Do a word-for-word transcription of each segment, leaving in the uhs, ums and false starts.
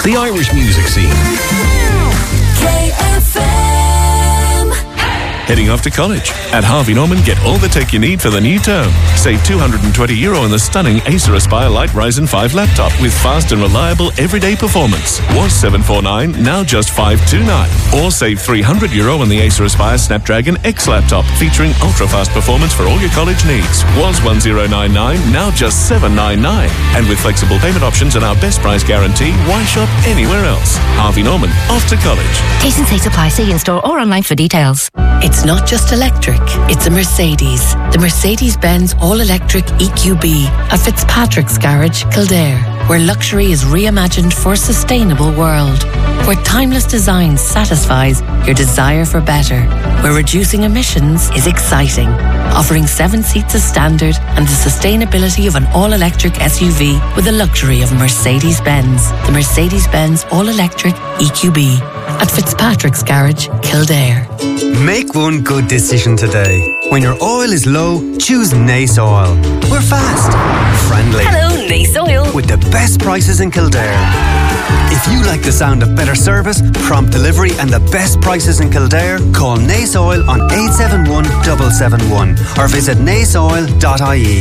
the Irish music scene. K F M. Heading off to college? At Harvey Norman, get all the tech you need for the new term. Save two hundred twenty euro on the stunning Acer Aspire Lite Ryzen five laptop with fast and reliable everyday performance. Was seven forty-nine, now just five twenty-nine. Or save three hundred euro on the Acer Aspire Snapdragon X laptop featuring ultra-fast performance for all your college needs. Was one thousand ninety-nine, now just seven ninety-nine. And with flexible payment options and our best price guarantee, why shop anywhere else? Harvey Norman, off to college. T's and C's apply. See in store or online for details. It's not just electric, it's a Mercedes. The Mercedes-Benz all-electric E Q B at Fitzpatrick's Garage, Kildare, where luxury is reimagined for a sustainable world, where timeless design satisfies your desire for better, where reducing emissions is exciting, offering seven seats as standard and the sustainability of an all-electric S U V with the luxury of Mercedes-Benz. The Mercedes-Benz all-electric E Q B at Fitzpatrick's Garage, Kildare. Make one good decision today. When your oil is low, choose Nace Oil. We're fast, friendly. Hello, Nace Oil. With the best prices in Kildare. If you like the sound of better service, prompt delivery and the best prices in Kildare, call Nace Oil on eight seven one seven seven one or visit nace oil dot I E.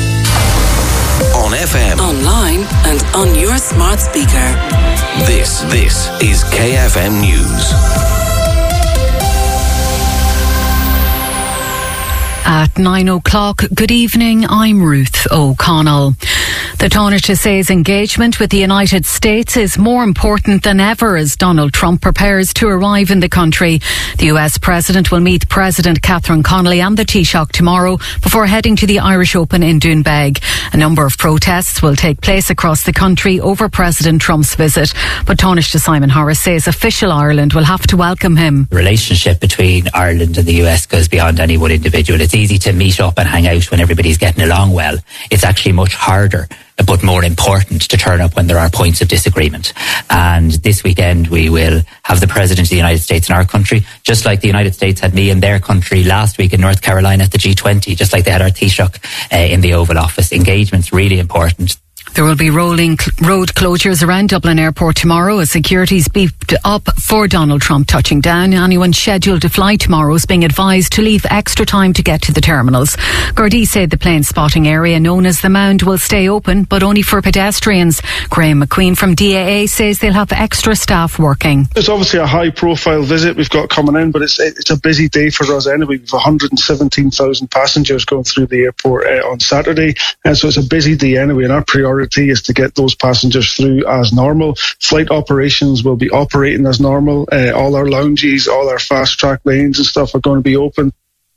On F M. Online and on your smart speaker. This, this is K F M News. At nine o'clock, good evening, I'm Ruth O'Connell. The Taoiseach says engagement with the United States is more important than ever as Donald Trump prepares to arrive in the country. The U S President will meet President Catherine Connolly and the Taoiseach tomorrow before heading to the Irish Open in Doonbeg. A number of protests will take place across the country over President Trump's visit, but Taoiseach Simon Harris says official Ireland will have to welcome him. The relationship between Ireland and the U S goes beyond any one individual. It's easy to meet up and hang out when everybody's getting along well. It's actually much harder, but more important, to turn up when there are points of disagreement. And this weekend we will have the President of the United States in our country, just like the United States had me in their country last week in North Carolina at the G twenty, just like they had our Taoiseach uh, in the Oval Office. Engagement's really important. There will be rolling cl- road closures around Dublin Airport tomorrow as security's beefed up for Donald Trump touching down. Anyone scheduled to fly tomorrow is being advised to leave extra time to get to the terminals. Gardaí said the plane spotting area known as the Mound will stay open, but only for pedestrians. Graham McQueen from D A A says they'll have extra staff working. It's obviously a high-profile visit we've got coming in, but it's it's a busy day for us anyway. We've one hundred seventeen thousand passengers going through the airport uh, on Saturday, and so it's a busy day anyway, and our priority is to get those passengers through as normal. Flight operations will be operating as normal. Uh, all our lounges, all our fast track lanes and stuff are going to be open.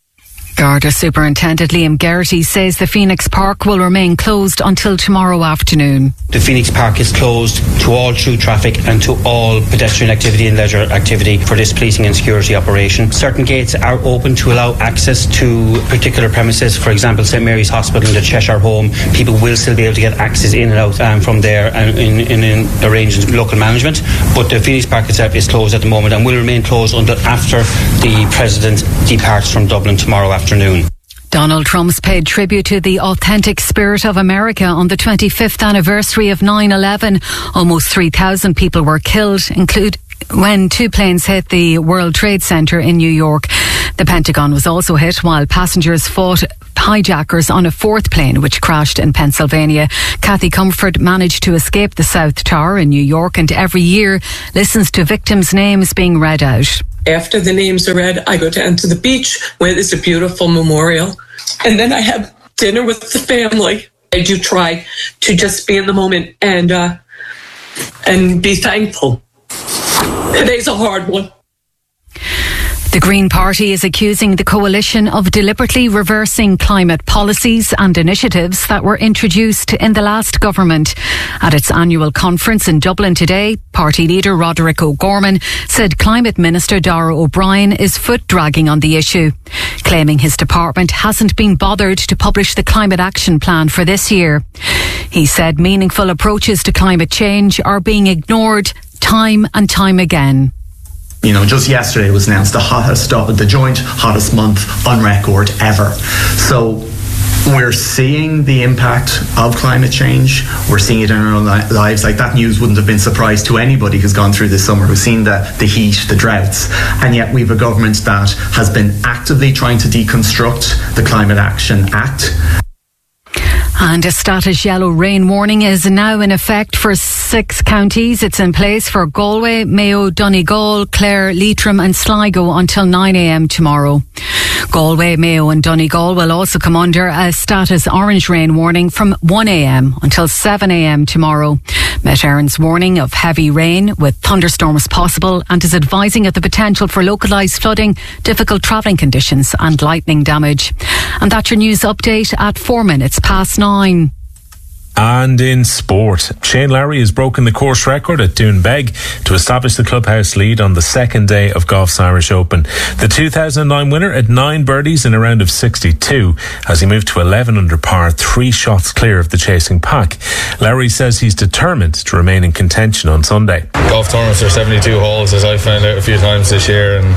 Garda Superintendent Liam Geraghty says the Phoenix Park will remain closed until tomorrow afternoon. The Phoenix Park is closed to all through traffic and to all pedestrian activity and leisure activity for this policing and security operation. Certain gates are open to allow access to particular premises. For example, St Mary's Hospital and the Cheshire Home. People will still be able to get access in and out um, from there and in, in, in arranging with local management. But the Phoenix Park itself is closed at the moment and will remain closed until after the President departs from Dublin tomorrow afternoon. Donald Trump's paid tribute to the authentic spirit of America on the twenty-fifth anniversary of nine eleven. Almost three thousand people were killed, include when two planes hit the World Trade Center in New York. The Pentagon was also hit while passengers fought hijackers on a fourth plane which crashed in Pennsylvania. Kathy Comfort managed to escape the South Tower in New York and every year listens to victims' names being read out. After the names are read, I go down to the beach where there's a beautiful memorial. And then I have dinner with the family. I do try to just be in the moment and uh, and be thankful. Today's a hard one. The Green Party is accusing the coalition of deliberately reversing climate policies and initiatives that were introduced in the last government. At its annual conference in Dublin today, party leader Roderick O'Gorman said Climate Minister Dara O'Brien is foot-dragging on the issue, claiming his department hasn't been bothered to publish the Climate Action Plan for this year. He said meaningful approaches to climate change are being ignored time and time again. You know, just yesterday was announced the hottest, the joint hottest month on record ever. So We're seeing the impact of climate change. We're seeing it in our own li- lives. Like, that news wouldn't have been surprised to anybody who's gone through this summer, who's seen the, the heat, the droughts. And yet we have a government that has been actively trying to deconstruct the Climate Action Act. And a status yellow rain warning is now in effect for six counties. It's in place for Galway, Mayo, Donegal, Clare, Leitrim and Sligo until nine a.m. tomorrow. Galway, Mayo and Donegal will also come under a status orange rain warning from one a.m. until seven a.m. tomorrow. Met Éireann's warning of heavy rain with thunderstorms possible and is advising of the potential for localised flooding, difficult travelling conditions and lightning damage. And that's your news update at four minutes past nine. And in sport, Shane Lowry has broken the course record at Doonbeg to establish the clubhouse lead on the second day of golf's Irish Open. The two thousand nine winner had nine birdies in a round of sixty-two as he moved to eleven under par, three shots clear of the chasing pack. Lowry says he's determined to remain in contention on Sunday. Golf tournaments are seventy-two holes, as I found out a few times this year, and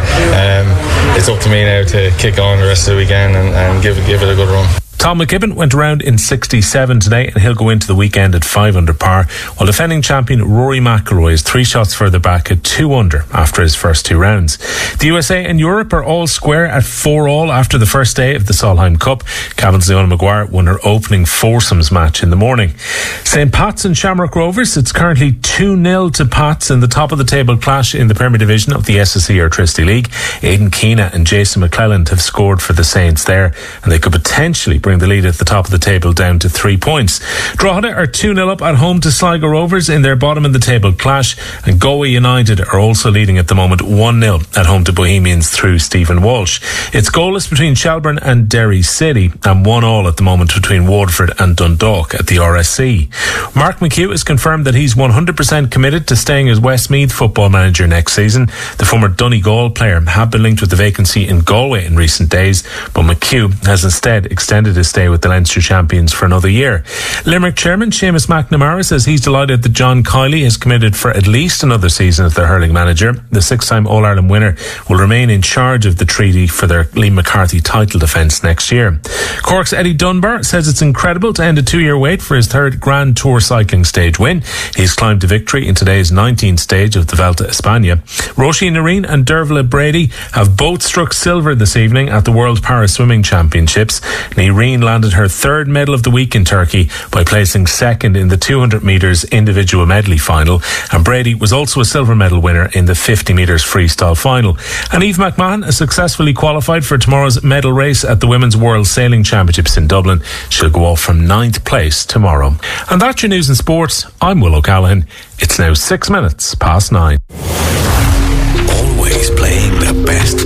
um, it's up to me now to kick on the rest of the weekend and, and give, give it a good run. Tom McKibben went around in sixty-seven today and he'll go into the weekend at five under par, while defending champion Rory McIlroy is three shots further back at two under after his first two rounds. The U S A and Europe are all square at four all after the first day of the Solheim Cup. Cavan's Leona Maguire won her opening foursomes match in the morning. Saint Pat's and Shamrock Rovers, it's currently two nil to Pats in the top of the table clash in the Premier Division of the S S E Airtricity League. Aidan Keena and Jason McClelland have scored for the Saints there, and they could potentially bring the lead at the top of the table down to three points. Drogheda are two nil up at home to Sligo Rovers in their bottom of the table clash, and Galway United are also leading at the moment one nil at home to Bohemians through Stephen Walsh. It's goalless between Shelburne and Derry City, and one all at the moment between Waterford and Dundalk at the R S C. Mark McHugh has confirmed that he's one hundred percent committed to staying as Westmeath football manager next season. The former Donegal player had been linked with the vacancy in Galway in recent days, but McHugh has instead extended his stay with the Leinster champions for another year. Limerick chairman Seamus McNamara says he's delighted that John Kiley has committed for at least another season as their hurling manager. The six-time All-Ireland winner will remain in charge of the treaty for their Liam McCarthy title defence next year. Cork's Eddie Dunbar says it's incredible to end a two-year wait for his third Grand Tour cycling stage win. He's climbed to victory in today's nineteenth stage of the Vuelta a España. Roisin Narine and Dervla Brady have both struck silver this evening at the World Para Swimming Championships. Narine landed her third medal of the week in Turkey by placing second in the two hundred metres individual medley final, and Brady was also a silver medal winner in the fifty metres freestyle final. And Eve McMahon has successfully qualified for tomorrow's medal race at the Women's World Sailing Championships in Dublin. She'll go off from ninth place tomorrow. And that's your news and sports. I'm Will O'Callaghan. It's now six minutes past nine. Always playing the best